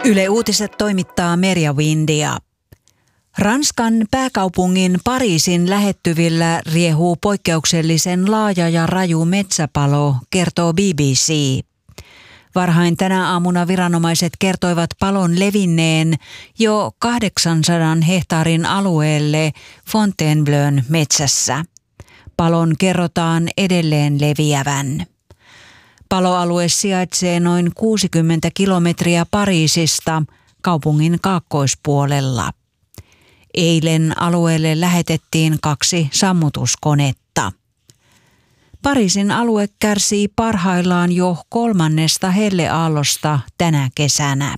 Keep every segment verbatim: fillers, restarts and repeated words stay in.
Yle Uutiset toimittaa Merja Windia. Ranskan pääkaupungin Pariisin lähettyvillä riehuu poikkeuksellisen laaja ja raju metsäpalo, kertoo B B C. Varhain tänä aamuna viranomaiset kertoivat palon levinneen jo kahdeksansadan hehtaarin alueelle Fontainebleaun metsässä. Palon kerrotaan edelleen leviävän. Paloalue sijaitsee noin kuusikymmentä kilometriä Pariisista kaupungin kaakkoispuolella. Eilen alueelle lähetettiin kaksi sammutuskonetta. Pariisin alue kärsii parhaillaan jo kolmannesta helleaallosta tänä kesänä.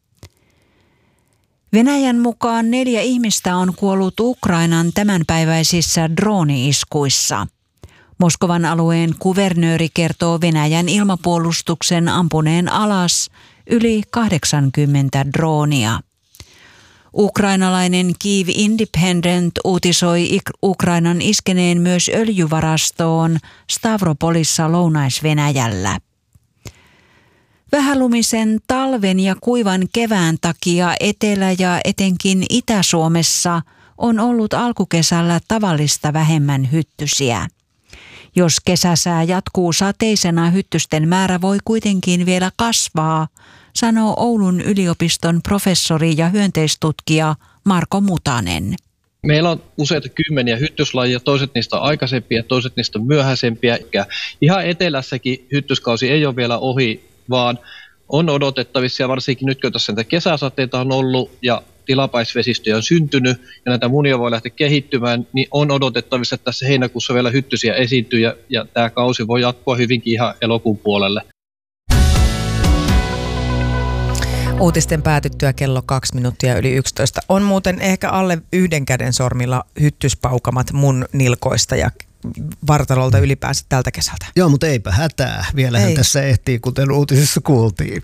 Venäjän mukaan neljä ihmistä on kuollut Ukrainan tämänpäiväisissä drooni-iskuissa. Moskovan alueen kuvernööri kertoo Venäjän ilmapuolustuksen ampuneen alas yli kahdeksankymmentä droonia. Ukrainalainen Kyiv Independent uutisoi Ukrainan iskeneen myös öljyvarastoon Stavropolissa Lounais-Venäjällä. Vähälumisen talven ja kuivan kevään takia Etelä- ja etenkin Itä-Suomessa on ollut alkukesällä tavallista vähemmän hyttysiä. Jos kesäsää jatkuu sateisena, hyttysten määrä voi kuitenkin vielä kasvaa, sanoo Oulun yliopiston professori ja hyönteistutkija Marko Mutanen. Meillä on useita kymmeniä hyttyslajia, toiset niistä on aikaisempia, toiset niistä on myöhäisempiä. Ihan etelässäkin hyttyskausi ei ole vielä ohi, vaan on odotettavissa, ja varsinkin nyt kun tässä näitä kesäsateita on ollut ja tilapäisvesistöjä on syntynyt ja näitä munia voi lähteä kehittymään, niin on odotettavissa, että tässä heinäkuussa vielä hyttysiä esiintyy ja, ja tämä kausi voi jatkua hyvinkin ihan elokuun puolelle. Uutisten päätyttyä kello kaksi minuuttia yli yksitoista. On muuten ehkä alle yhden käden sormilla hyttyspaukamat mun nilkoista ja vartalolta ylipäänsä tältä kesältä. Joo, mutta eipä hätää. Vielähän ei. Tässä ehtii, kuten uutisissa kuultiin.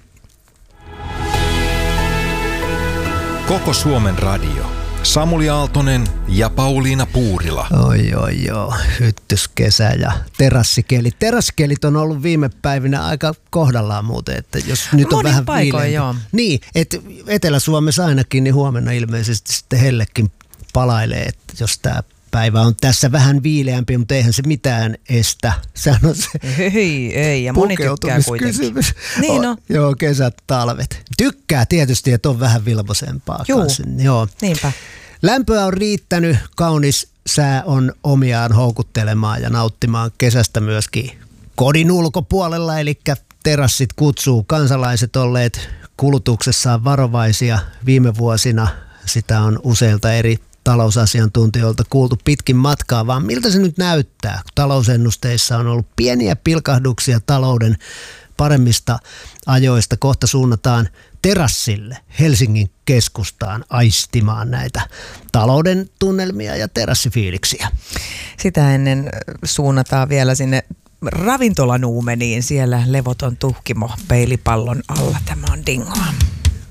Koko Suomen radio. Samuli Aaltonen ja Pauliina Puurila. Oi, oi, joo. Hyttyskesä ja terassikeli. Terasikelit on ollut viime päivinä aika kohdallaan muuten, että jos nyt on Monin vähän paikoin, joo. Niin, että Etelä-Suomessa ainakin, niin huomenna ilmeisesti sitten hellekin palailee, että jos tämä päivä on tässä vähän viileämpi, mutta eihän se mitään estä. Sehän on se ei, ei, ja moni tykkää kuitenkin. Niin no. Joo, kesät, talvet. Tykkää tietysti, että on vähän vilposempaa. Juu, kanssa. Joo, niinpä. Lämpöä on riittänyt, kaunis sää on omiaan houkuttelemaan ja nauttimaan kesästä myöskin kodin ulkopuolella, eli terassit kutsuu. Kansalaiset olleet kulutuksessaan varovaisia viime vuosina. Sitä on useilta eri talousasiantuntijoilta kuultu pitkin matkaa, vaan miltä se nyt näyttää? Talousennusteissa on ollut pieniä pilkahduksia talouden paremmista ajoista. Kohta suunnataan terassille Helsingin keskustaan aistimaan näitä talouden tunnelmia ja terassifiiliksiä. Sitä ennen suunnataan vielä sinne ravintolanuumeniin. Siellä levoton tuhkimo peilipallon alla. Tämä on Dingoa.